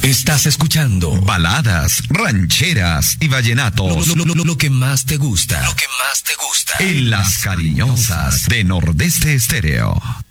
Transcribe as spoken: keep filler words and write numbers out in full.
Estás escuchando baladas, rancheras y vallenatos. Lo, lo, lo, lo que más te gusta. Lo que más te gusta. En Las Cariñosas de Nordeste Estéreo.